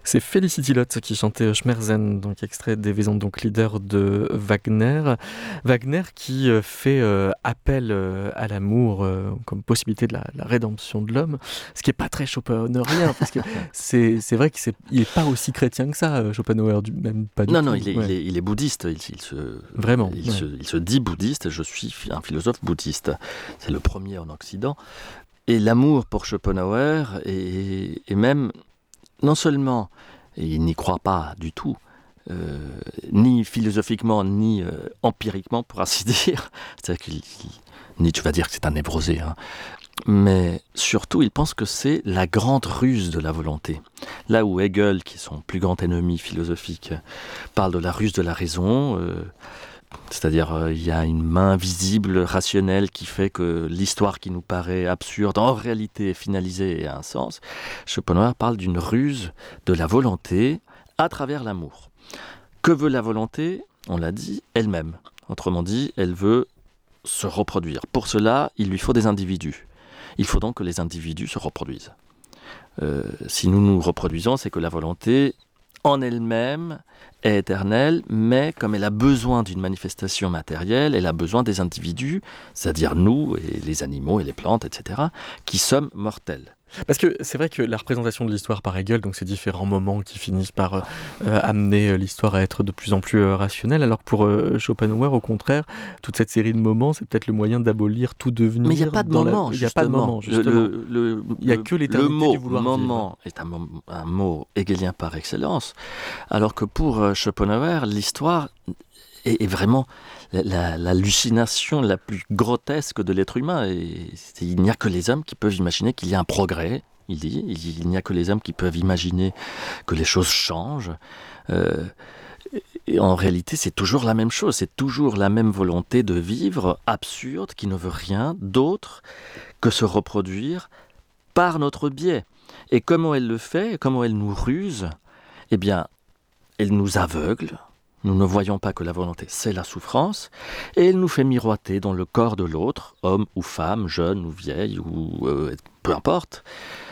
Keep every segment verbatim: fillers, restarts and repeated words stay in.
C'est Felicity Lotte qui chantait Schmerzen, donc extrait des Wesandonck donc leader de Wagner. Wagner qui euh, fait euh, appel euh, à l'amour euh, comme possibilité de la, la rédemption de l'homme, ce qui n'est pas très Schopenhauerien, parce que c'est, c'est vrai qu'il n'est pas aussi chrétien que ça, euh, Schopenhauer, du, même pas du non, tout. Non, il est, ouais. il est, il est bouddhiste, il, il, se, Vraiment, il, ouais. se, il se dit bouddhiste, je suis un philosophe bouddhiste. C'est le premier en Occident. Et l'amour pour Schopenhauer est, est même, non seulement, et il n'y croit pas du tout, euh, ni philosophiquement, ni euh, empiriquement, pour ainsi dire, c'est-à-dire qu'il, ni tu vas dire que c'est un névrosé, hein, mais surtout, il pense que c'est la grande ruse de la volonté. Là où Hegel, qui est son plus grand ennemi philosophique, parle de la ruse de la raison, euh, c'est-à-dire euh, il y a une main visible, rationnelle, qui fait que l'histoire qui nous paraît absurde, en réalité est finalisée et a un sens. Schopenhauer parle d'une ruse de la volonté à travers l'amour. Que veut la volonté ? On l'a dit, elle-même. Autrement dit, elle veut se reproduire. Pour cela, il lui faut des individus. Il faut donc que les individus se reproduisent. Euh, si nous nous reproduisons, c'est que la volonté, en elle-même, est éternelle, mais comme elle a besoin d'une manifestation matérielle, elle a besoin des individus, c'est-à-dire nous, et les animaux, et les plantes, et cetera, qui sommes mortels. Parce que c'est vrai que la représentation de l'histoire par Hegel, donc ces différents moments qui finissent par euh, amener l'histoire à être de plus en plus euh, rationnelle, alors que pour euh, Schopenhauer, au contraire, toute cette série de moments, c'est peut-être le moyen d'abolir tout devenir. Mais il n'y a pas de moment, la... justement. Il n'y a pas de moment, justement. Le, le, il n'y a que l'éternité le mot du vouloir moment vivre. est un, mot, un mot hegelien par excellence, alors que pour euh, Schopenhauer, l'histoire est, est vraiment la, la, l'hallucination la plus grotesque de l'être humain. Et il n'y a que les hommes qui peuvent imaginer qu'il y a un progrès. Il dit, il n'y a que les hommes qui peuvent imaginer que les choses changent. Euh, et en réalité, c'est toujours la même chose. C'est toujours la même volonté de vivre, absurde, qui ne veut rien d'autre que se reproduire par notre biais. Et comment elle le fait, comment elle nous ruse, eh bien, elle nous aveugle. Nous ne voyons pas que la volonté, c'est la souffrance, et elle nous fait miroiter dans le corps de l'autre, homme ou femme, jeune ou vieille, ou euh, peu importe,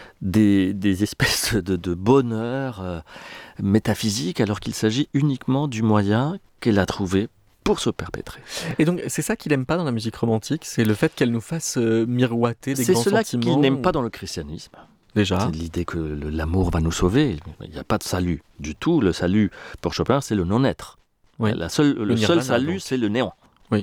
des, des espèces de, de bonheur euh, métaphysique, alors qu'il s'agit uniquement du moyen qu'elle a trouvé pour se perpétrer. Et donc, c'est ça qu'il n'aime pas dans la musique romantique, c'est le fait qu'elle nous fasse euh, miroiter des c'est grands cela sentiments. Qu'il n'aime pas dans le christianisme. Déjà. C'est l'idée que le, l'amour va nous sauver. Il n'y a pas de salut du tout. Le salut, pour Chopin, c'est le non-être. Oui. La seule, le, le seul salut, donc. C'est le néant. Oui.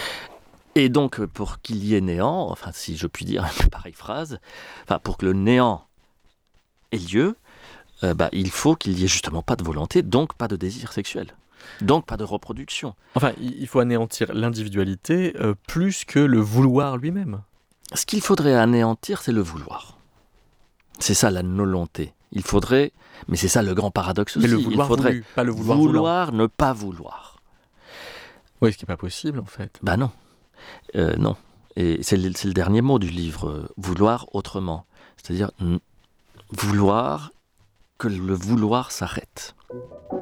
Et donc, pour qu'il y ait néant, enfin, si je puis dire une pareille phrase, enfin, pour que le néant ait lieu, euh, bah, il faut qu'il y ait justement pas de volonté, donc pas de désir sexuel. Donc pas de reproduction. Enfin, il faut anéantir l'individualité euh, plus que le vouloir lui-même. Ce qu'il faudrait anéantir, c'est le vouloir. C'est ça la volonté. Il faudrait, mais c'est ça le grand paradoxe aussi. Mais le vouloir il faudrait voulu, pas le vouloir vouloir, voulant. Ne pas vouloir. Oui, ce qui n'est pas possible en fait. Bah non, euh, non. Et c'est le, c'est le dernier mot du livre, euh, vouloir autrement. C'est-à-dire n- vouloir que le vouloir s'arrête.